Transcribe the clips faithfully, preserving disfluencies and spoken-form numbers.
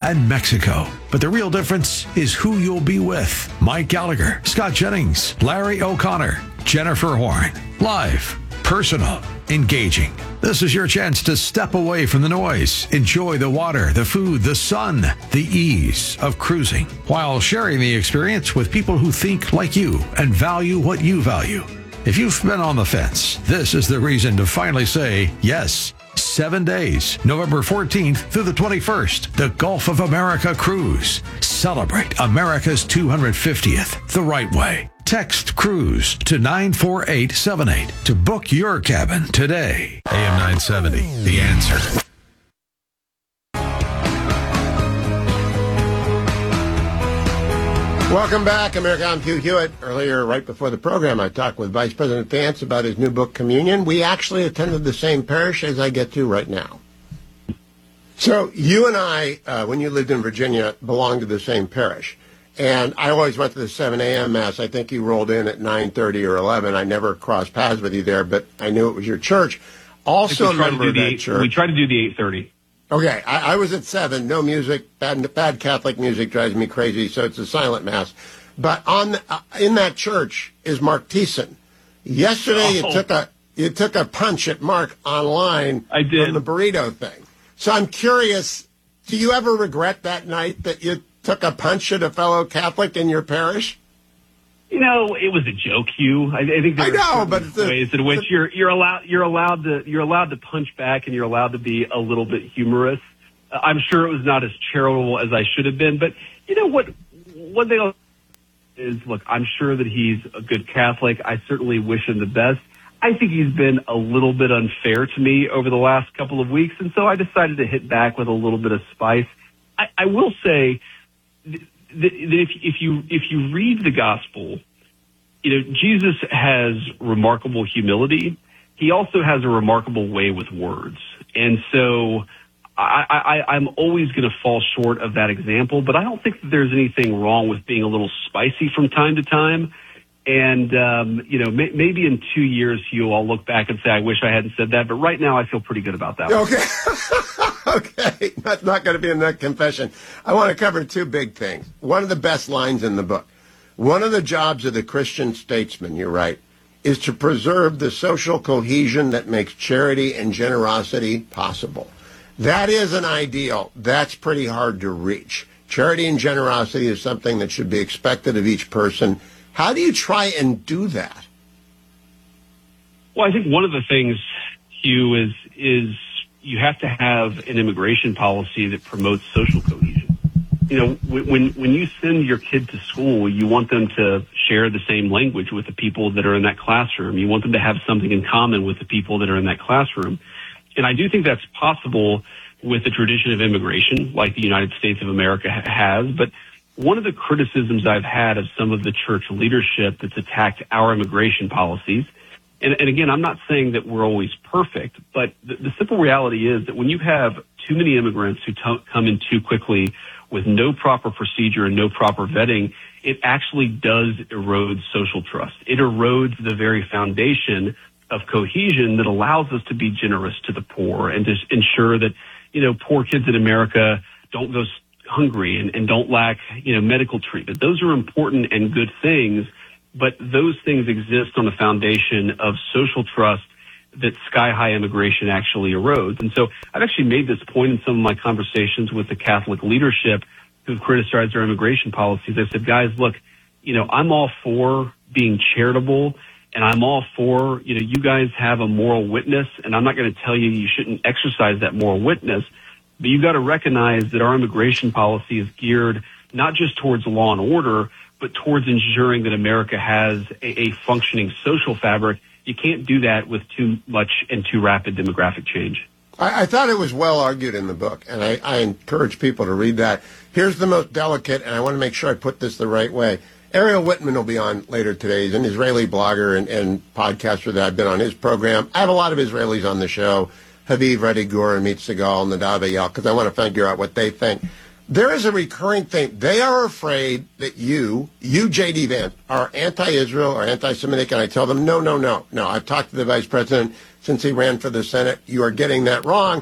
and Mexico. But the real difference is who you'll be with. Mike Gallagher, Scott Jennings, Larry O'Connor, Jennifer Horn. Live, personal, engaging. This is your chance to step away from the noise, enjoy the water, the food, the sun, the ease of cruising, while sharing the experience with people who think like you and value what you value. If you've been on the fence, this is the reason to finally say yes. Seven days, November fourteenth through the twenty-first, the Gulf of America Cruise. Celebrate America's two hundred fiftieth the right way. Text CRUISE to nine four eight seven eight to book your cabin today. A M nine seventy, The Answer. Welcome back, America. I'm Hugh Hewitt. Earlier, right before the program, I talked with Vice President Vance about his new book, Communion. We actually attended the same parish as I get to right now. So you and I, uh, when you lived in Virginia, belonged to the same parish. And I always went to the seven a.m. Mass. I think you rolled in at nine thirty or eleven. I never crossed paths with you there, but I knew it was your church. Also a member of that church. We tried to do the eight thirty. Okay, I, I was at seven. No music. Bad, bad Catholic music drives me crazy, so it's a silent Mass. But on the, uh, in that church is Mark Thiessen. Yesterday, oh. you took a you took a punch at Mark online I did. on the burrito thing. So I'm curious, do you ever regret that night that you took a punch at a fellow Catholic in your parish? You know, it was a joke, Hugh. I, I think there I know, are but the, ways in which the, you're you're allowed you're allowed to you're allowed to punch back, and you're allowed to be a little bit humorous. Uh, I'm sure it was not as charitable as I should have been, but you know what? One thing is, look, I'm sure that he's a good Catholic. I certainly wish him the best. I think he's been a little bit unfair to me over the last couple of weeks, and so I decided to hit back with a little bit of spice. I, I will say that if, if you if you read the gospel, you know, Jesus has remarkable humility. He also has a remarkable way with words, and so I, I, I'm always going to fall short of that example. But I don't think that there's anything wrong with being a little spicy from time to time. And, um, you know, may, maybe in two years, Hugh, I'll look back and say, I wish I hadn't said that. But right now, I feel pretty good about that. Okay. Okay. That's not going to be in that confession. I want to cover two big things. One of the best lines in the book. One of the jobs of the Christian statesman, you're right, is to preserve the social cohesion that makes charity and generosity possible. That is an ideal. That's pretty hard to reach. Charity and generosity is something that should be expected of each person. How do you try and do that? Well, I think one of the things, Hugh, is is you have to have an immigration policy that promotes social cohesion. You know, when when you send your kid to school, you want them to share the same language with the people that are in that classroom. You want them to have something in common with the people that are in that classroom. And I do think that's possible with the tradition of immigration, like the United States of America has. But one of the criticisms I've had of some of the church leadership that's attacked our immigration policies, and, and again, I'm not saying that we're always perfect, but the, the simple reality is that when you have too many immigrants who t- come in too quickly with no proper procedure and no proper vetting, it actually does erode social trust. It erodes the very foundation of cohesion that allows us to be generous to the poor and to ensure that, you know, poor kids in America don't go hungry and, and don't lack, you know, medical treatment. Those are important and good things, but those things exist on a foundation of social trust that sky-high immigration actually erodes. And so I've actually made this point in some of my conversations with the Catholic leadership who've criticized our immigration policies. I said, guys, look, you know, I'm all for being charitable, and I'm all for, you know, you guys have a moral witness, and I'm not going to tell you you shouldn't exercise that moral witness, but you've got to recognize that our immigration policy is geared not just towards law and order, but towards ensuring that America has a, a functioning social fabric. You can't do that with too much and too rapid demographic change. I, I thought it was well argued in the book, and I, I encourage people to read that. Here's the most delicate, and I want to make sure I put this the right way. Ariel Whitman will be on later today. He's an Israeli blogger and, and podcaster that I've been on his program. I have a lot of Israelis on the show. Haviv, Reddy Gur, and Meet Segal, Nadav Eyal, because I want to figure out what they think. There is a recurring thing. They are afraid that you, you, J D. Vance, are anti-Israel or anti-Semitic, and I tell them, no, no, no, no. I've talked to the vice president since he ran for the Senate. You are getting that wrong.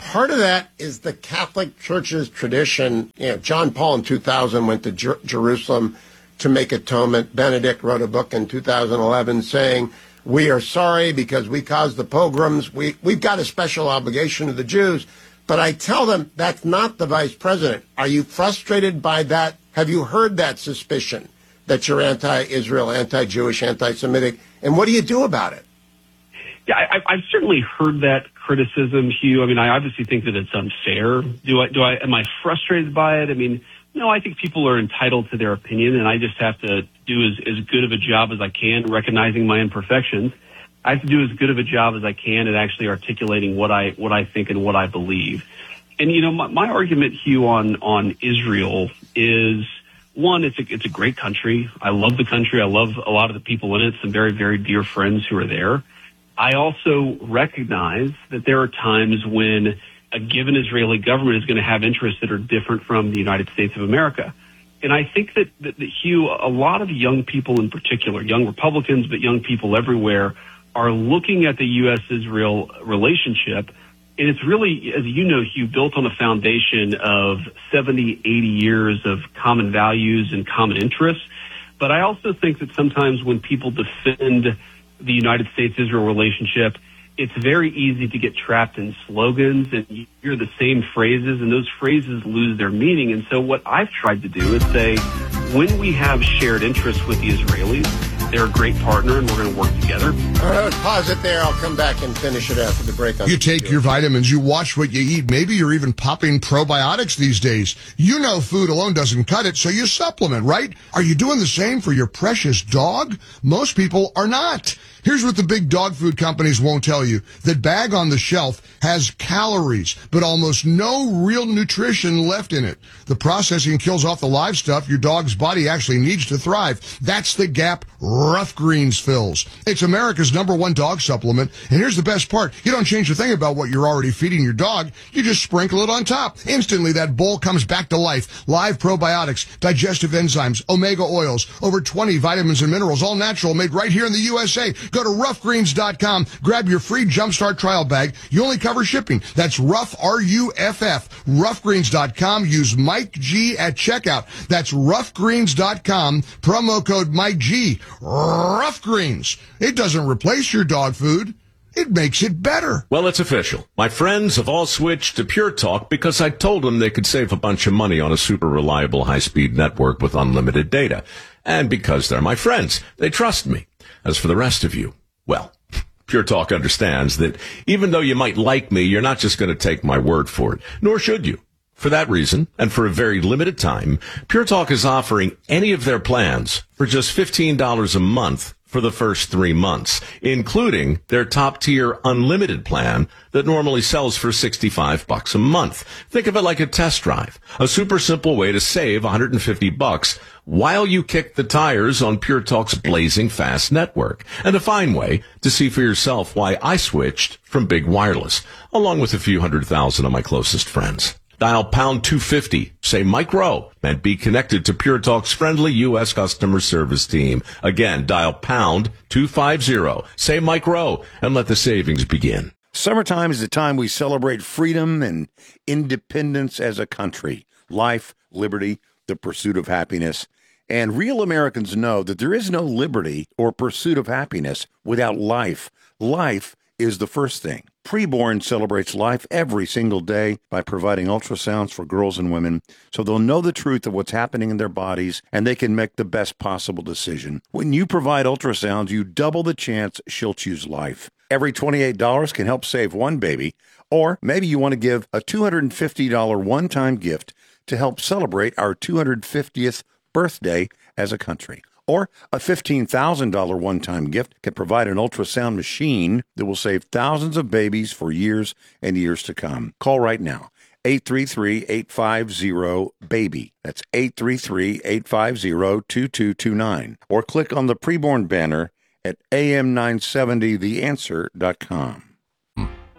part of that is the Catholic Church's tradition. You know, John Paul in two thousand went to Jer- Jerusalem to make atonement. Benedict wrote a book in two thousand eleven saying, we are sorry because we caused the pogroms. We, we've got a special obligation to the Jews. But I tell them that's not the vice president. Are you frustrated by that? Have you heard that suspicion that you're anti-Israel, anti-Jewish, anti-Semitic? And what do you do about it? Yeah, I, I've certainly heard that criticism, Hugh. I mean, I obviously think that it's unfair. Do I? Do I? Am I frustrated by it? I mean, no. I think people are entitled to their opinion, and I just have to do as, as good of a job as I can, recognizing my imperfections. I have to do as good of a job as I can at actually articulating what I what I think and what I believe. And you know, my, my argument, Hugh, on on Israel is one: it's a it's a great country. I love the country. I love a lot of the people in it. Some very very dear friends who are there. I also recognize that there are times when a given Israeli government is going to have interests that are different from the United States of America. And I think that, that, that Hugh, a lot of young people in particular, young Republicans, but young people everywhere, are looking at the U S Israel relationship. And it's really, as you know, Hugh, built on a foundation of seventy, eighty years of common values and common interests. But I also think that sometimes when people defend the United States-Israel relationship, it's very easy to get trapped in slogans and you hear the same phrases, and those phrases lose their meaning. And so what I've tried to do is say, when we have shared interests with the Israelis, they're a great partner, and we're going to work together. All right, let's pause it there. I'll come back and finish it after the break. You take your vitamins, you watch what you eat. Maybe you're even popping probiotics these days. You know food alone doesn't cut it, so you supplement, right? Are you doing the same for your precious dog? Most people are not. Here's what the big dog food companies won't tell you. That bag on the shelf has calories, but almost no real nutrition left in it. The processing kills off the live stuff your dog's body actually needs to thrive. That's the gap Rough Greens fills. It's America's number one dog supplement. And here's the best part. You don't change a thing about what you're already feeding your dog. You just sprinkle it on top. Instantly, that bowl comes back to life. Live probiotics, digestive enzymes, omega oils, over twenty vitamins and minerals, all natural, made right here in the U S A. Go to rough greens dot com. Grab your free Jumpstart trial bag. You only cover shipping. That's Rough, R U F F. rough greens dot com. Use Mike G at checkout. That's rough greens dot com. Promo code Mike G. Rough Greens. It doesn't replace your dog food. It makes it better. Well, it's official. My friends have all switched to Pure Talk because I told them they could save a bunch of money on a super reliable high-speed network with unlimited data. And because they're my friends, they trust me. As for the rest of you, well, Pure Talk understands that even though you might like me, you're not just going to take my word for it, nor should you. For that reason, and for a very limited time, Pure Talk is offering any of their plans for just fifteen dollars a month for the first three months, including their top-tier unlimited plan that normally sells for sixty-five bucks a month. Think of it like a test drive, a super simple way to save one hundred fifty bucks while you kick the tires on Pure Talk's blazing fast network, and a fine way to see for yourself why I switched from big wireless, along with a few hundred thousand of my closest friends. Dial pound two fifty, say Mike Rowe, and be connected to Pure Talk's friendly U S customer service team. Again, dial pound two fifty, say Mike Rowe, and let the savings begin. Summertime is the time we celebrate freedom and independence as a country. Life, liberty, the pursuit of happiness. And real Americans know that there is no liberty or pursuit of happiness without life. Life is the first thing. Preborn celebrates life every single day by providing ultrasounds for girls and women so they'll know the truth of what's happening in their bodies and they can make the best possible decision. When you provide ultrasounds, you double the chance she'll choose life. Every twenty-eight dollars can help save one baby, or maybe you want to give a two hundred fifty dollars one-time gift to help celebrate our two hundred fiftieth birthday as a country. Or a fifteen thousand dollars one-time gift can provide an ultrasound machine that will save thousands of babies for years and years to come. Call right now, eight three three, eight five zero, BABY. That's eight three three, eight five zero, two two two nine. Or click on the preborn banner at A M nine seventy the answer dot com.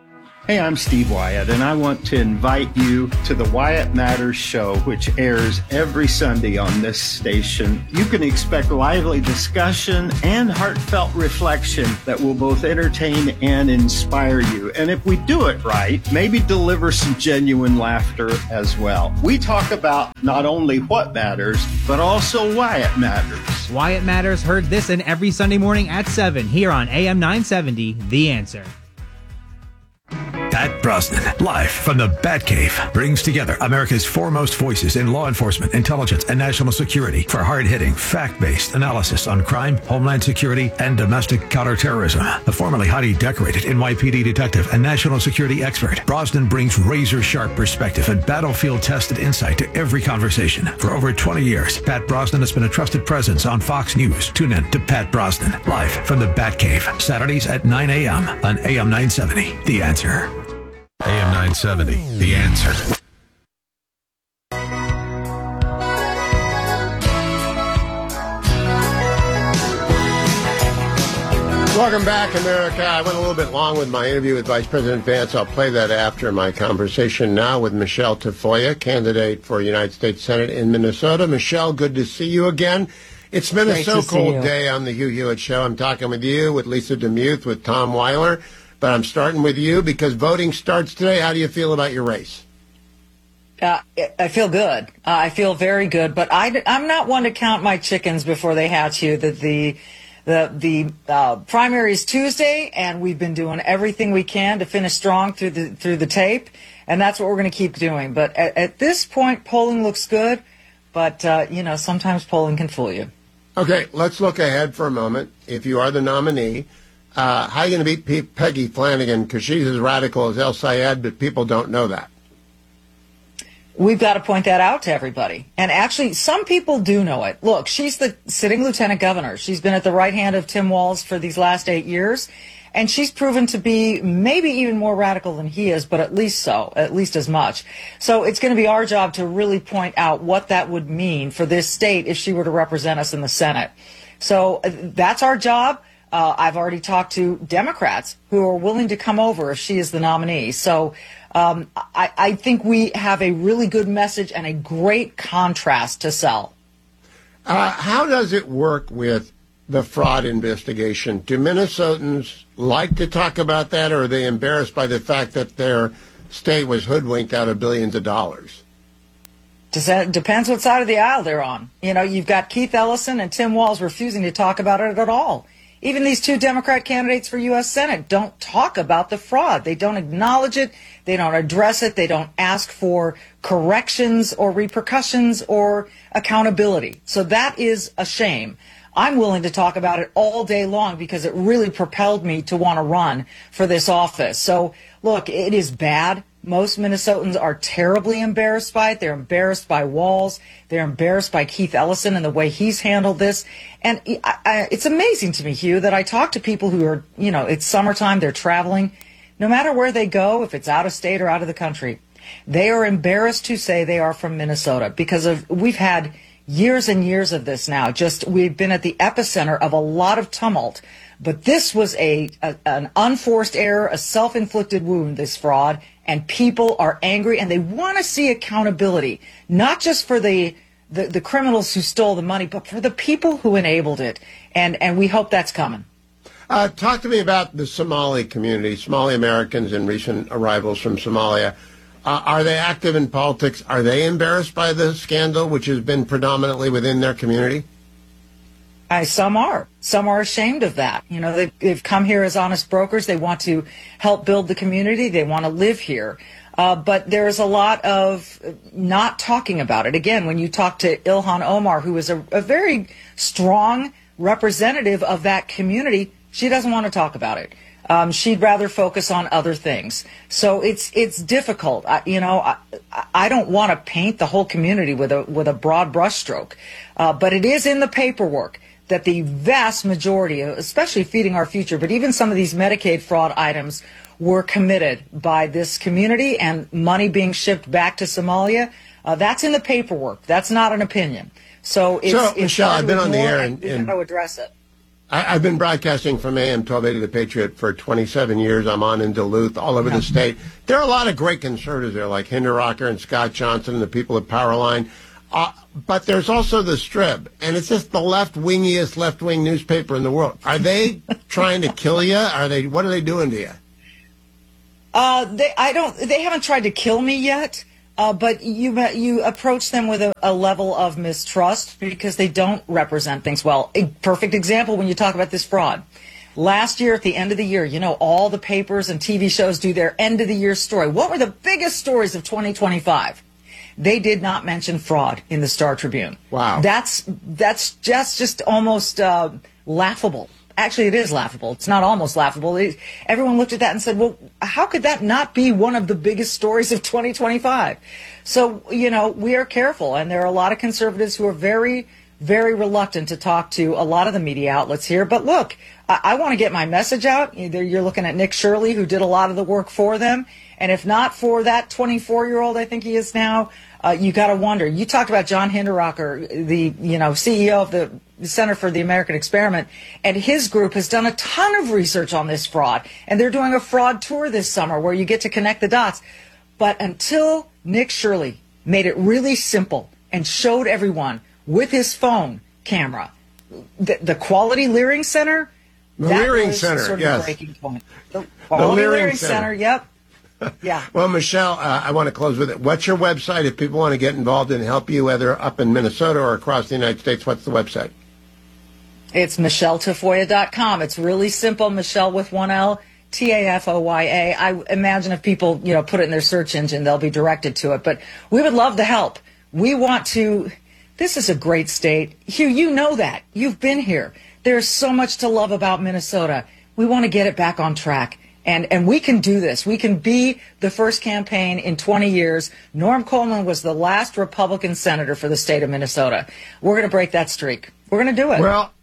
Hey, I'm Steve Wyatt, and I want to invite you to the Wyatt Matters Show, which airs every Sunday on this station. You can expect lively discussion and heartfelt reflection that will both entertain and inspire you. And if we do it right, maybe deliver some genuine laughter as well. We talk about not only what matters, but also why it matters. Wyatt Matters, heard this and every Sunday morning at seven here on A M nine seventy, The Answer. Pat Brosnan, live from the Batcave, brings together America's foremost voices in law enforcement, intelligence, and national security for hard-hitting, fact-based analysis on crime, homeland security, and domestic counterterrorism. A formerly highly decorated N Y P D detective and national security expert, Brosnan brings razor-sharp perspective and battlefield-tested insight to every conversation. For over twenty years, Pat Brosnan has been a trusted presence on Fox News. Tune in to Pat Brosnan, live from the Batcave, Saturdays at nine a.m. on A M nine seventy, The Answer. A M nine seventy, The Answer. Welcome back, America. I went a little bit long with my interview with Vice President Vance. I'll play that after my conversation now with Michelle Tafoya, candidate for United States Senate in Minnesota. Michelle, good to see you again. It's been a so cold day on the Hugh Hewitt Show. I'm talking with you, with Lisa DeMuth, with Tom Weiler. But I'm starting with you because voting starts today. How do you feel about your race? Uh, I feel good. Uh, I feel very good. But I, I'm not one to count my chickens before they hatch. You that the the the uh, primary is Tuesday, and we've been doing everything we can to finish strong through the through the tape, and that's what we're going to keep doing. But at, at this point, polling looks good. But uh, you know, sometimes polling can fool you. Okay, let's look ahead for a moment. If you are the nominee. Uh, how are you going to beat P- Peggy Flanagan? Because she's as radical as El Sayed, but people don't know that. We've got to point that out to everybody. And actually, some people do know it. Look, she's the sitting lieutenant governor. She's been at the right hand of Tim Walz for these last eight years. And she's proven to be maybe even more radical than he is, but at least so, at least as much. So it's going to be our job to really point out what that would mean for this state if she were to represent us in the Senate. So uh, that's our job. Uh, I've already talked to Democrats who are willing to come over if she is the nominee. So um, I, I think we have a really good message and a great contrast to sell. Uh, how does it work with the fraud investigation? Do Minnesotans like to talk about that, or are they embarrassed by the fact that their state was hoodwinked out of billions of dollars? Depends what side of the aisle they're on. You know, you've got Keith Ellison and Tim Walz refusing to talk about it at all. Even these two Democrat candidates for U S Senate don't talk about the fraud. They don't acknowledge it. They don't address it. They don't ask for corrections or repercussions or accountability. So that is a shame. I'm willing to talk about it all day long because it really propelled me to want to run for this office. So, look, it is bad. Most Minnesotans are terribly embarrassed by it. They're embarrassed by Walz. They're embarrassed by Keith Ellison and the way he's handled this. And I, I, it's amazing to me, Hugh, that I talk to people who are, you know, it's summertime, they're traveling. No matter where they go, if it's out of state or out of the country, they are embarrassed to say they are from Minnesota because of we've had years and years of this now. Just we've been at the epicenter of a lot of tumult. But this was a, a an unforced error, a self-inflicted wound, this fraud. And people are angry, and they want to see accountability, not just for the, the, the criminals who stole the money, but for the people who enabled it. And, and we hope that's coming. Uh, talk to me about the Somali community, Somali Americans and recent arrivals from Somalia. Uh, are they active in politics? Are they embarrassed by the scandal, which has been predominantly within their community? Uh, some are. Some are ashamed of that. You know, they've, they've come here as honest brokers. They want to help build the community. They want to live here. Uh, but there's a lot of not talking about it. Again, when you talk to Ilhan Omar, who is a, a very strong representative of that community, she doesn't want to talk about it. Um, she'd rather focus on other things. So it's it's difficult. I, you know, I, I don't want to paint the whole community with a with a broad brushstroke, uh, but it is in the paperwork that the vast majority, especially Feeding Our Future, but even some of these Medicaid fraud items were committed by this community and money being shipped back to Somalia. Uh, that's in the paperwork. That's not an opinion. So it's, so, it's Michelle, I've been on the air and, and, and how to address it. I, I've been broadcasting from A M twelve eighty The Patriot for twenty-seven years. I'm on in Duluth, all over the state. There are a lot of great conservatives there, like Hinderocker and Scott Johnson and the people at Powerline. Uh, but there's also the Strib, and it's just the left-wingiest left-wing newspaper in the world. Are they trying to kill you? Are they? What are they doing to you? Uh, they, I don't. They haven't tried to kill me yet. Uh, but you you approach them with a, a level of mistrust because they don't represent things well. A perfect example when you talk about this fraud. Last year, at the end of the year, you know, all the papers and T V shows do their end of the year story. What were the biggest stories of twenty twenty-five? They did not mention fraud in the Star Tribune. Wow. That's that's just just almost uh, laughable. Actually, it is laughable. It's not almost laughable. It, everyone looked at that and said, well, how could that not be one of the biggest stories of twenty twenty-five? So, you know, we are careful. And there are a lot of conservatives who are very, very reluctant to talk to a lot of the media outlets here. But look, I, I want to get my message out. Either you're looking at Nick Shirley, who did a lot of the work for them. And if not for that twenty-four-year-old, I think he is now, uh, you got to wonder. You talked about John Hinderocker, the, you know, C E O of the Center for the American Experiment, and his group has done a ton of research on this fraud. And they're doing a fraud tour this summer where you get to connect the dots. But until Nick Shirley made it really simple and showed everyone with his phone camera, the, the Quality Leering Center, the that Leering was Center, sort of yes. the breaking point. The Quality the Leering, Leering Center. Center, yep. Yeah. Well, Michelle, uh, I want to close with it. What's your website if people want to get involved and help you, whether up in Minnesota or across the United States? What's the website? It's Michelle Tafoya dot com. It's really simple. Michelle with one L, T A F O Y A. I imagine if people, you know, put it in their search engine, they'll be directed to it. But we would love the help. We want to. This is a great state. Hugh, you know that. You've been here. There's so much to love about Minnesota. We want to get it back on track. And and we can do this. We can be the first campaign in twenty years. Norm Coleman was the last Republican senator for the state of Minnesota. We're going to break that streak. We're going to do it. Well,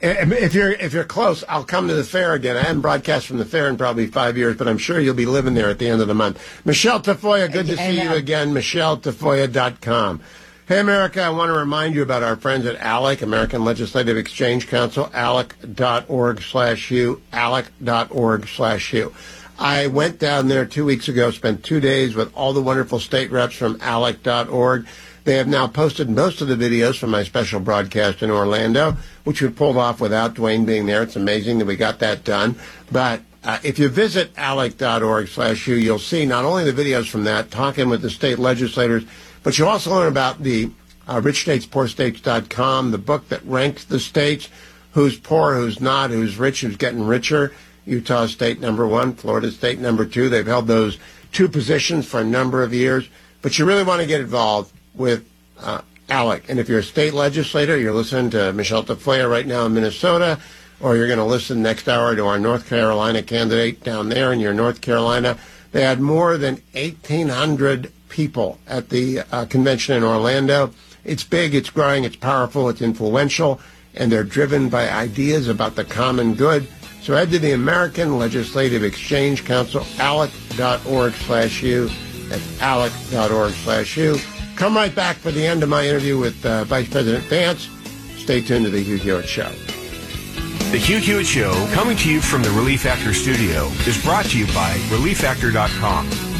if you're if you're close, I'll come to the fair again. I haven't broadcast from the fair in probably five years, but I'm sure you'll be living there at the end of the month. Michelle Tafoya, good to see Amen. you again. Michelle Tafoya dot com. Hey, America, I want to remind you about our friends at ALEC, American Legislative Exchange Council, alec dot org slash U, alec dot org slash U. I went down there two weeks ago, spent two days with all the wonderful state reps from alec dot org. They have now posted most of the videos from my special broadcast in Orlando, which we pulled off without Dwayne being there. It's amazing that we got that done. But uh, if you visit alec dot org slash U, you'll see not only the videos from that, talking with the state legislators, but you'll also learn about the uh, rich states poor states dot com, the book that ranks the states, who's poor, who's not, who's rich, who's getting richer. Utah State number one, Florida State number two. They've held those two positions for a number of years. But you really want to get involved with uh, ALEC. And if you're a state legislator, you're listening to Michelle Tafoya right now in Minnesota, or you're going to listen next hour to our North Carolina candidate down there in your North Carolina. They had more than eighteen hundred people at the uh, convention in Orlando. It's big, it's growing, it's powerful, it's influential, and they're driven by ideas about the common good. So head to the American Legislative Exchange Council, alec dot org slash U. That's alec dot org slash U. Come right back for the end of my interview with uh, Vice President Vance. Stay tuned to the Hugh Hewitt Show. The Hugh Hewitt Show, coming to you from the Relief Factor studio, is brought to you by relief factor dot com.